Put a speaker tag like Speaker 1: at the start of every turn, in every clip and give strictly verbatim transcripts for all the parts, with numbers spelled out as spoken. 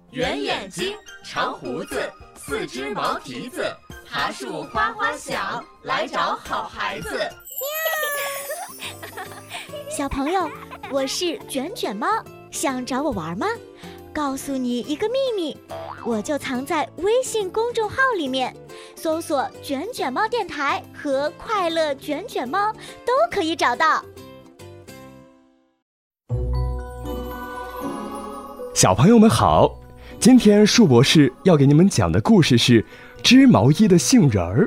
Speaker 1: 圆眼睛，长胡子，四只毛蹄子，爬树哗哗响，来找好孩子。
Speaker 2: 小朋友，我是卷卷猫，想找我玩吗？告诉你一个秘密，我就藏在微信公众号里面，搜索卷卷猫电台和快乐卷卷猫都可以找到。
Speaker 3: 小朋友们好，今天树博士要给你们讲的故事是织毛衣的杏仁儿。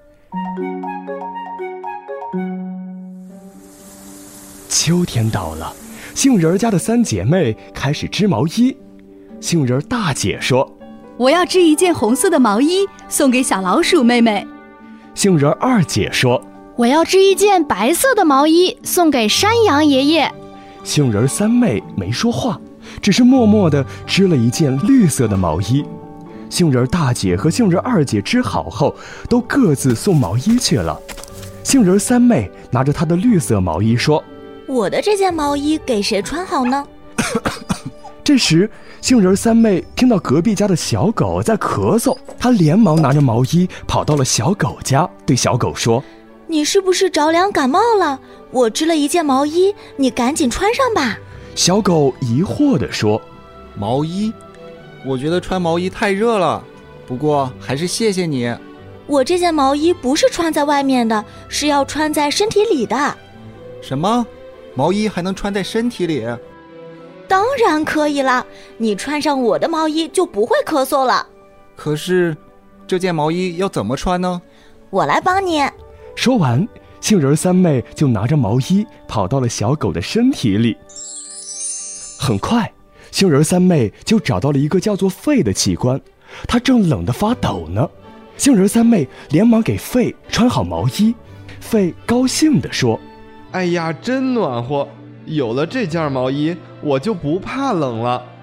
Speaker 3: 秋天到了，杏仁家的三姐妹开始织毛衣。杏仁大姐说，
Speaker 4: 我要织一件红色的毛衣送给小老鼠妹妹。
Speaker 3: 杏仁二姐说，
Speaker 5: 我要织一件白色的毛衣送给山羊爷爷。
Speaker 3: 杏仁三妹没说话，只是默默地织了一件绿色的毛衣。杏仁大姐和杏仁二姐织好后，都各自送毛衣去了。杏仁三妹拿着她的绿色毛衣说，
Speaker 2: 我的这件毛衣给谁穿好呢？
Speaker 3: 这时杏仁三妹听到隔壁家的小狗在咳嗽，她连忙拿着毛衣跑到了小狗家，对小狗说，
Speaker 2: 你是不是着凉感冒了？我织了一件毛衣，你赶紧穿上吧。
Speaker 3: 小狗疑惑地说，
Speaker 6: 毛衣？我觉得穿毛衣太热了，不过还是谢谢你。
Speaker 2: 我这件毛衣不是穿在外面的，是要穿在身体里的。
Speaker 6: 什么？毛衣还能穿在身体里？
Speaker 2: 当然可以了，你穿上我的毛衣就不会咳嗽了。
Speaker 6: 可是这件毛衣要怎么穿呢？
Speaker 2: 我来帮你。
Speaker 3: 说完，杏仁三妹就拿着毛衣跑到了小狗的身体里。很快，杏仁三妹就找到了一个叫做肺的器官，它正冷得发抖呢。杏仁三妹连忙给肺穿好毛衣。肺高兴地说，
Speaker 7: 哎呀，真暖和，有了这件毛衣我就不怕冷了。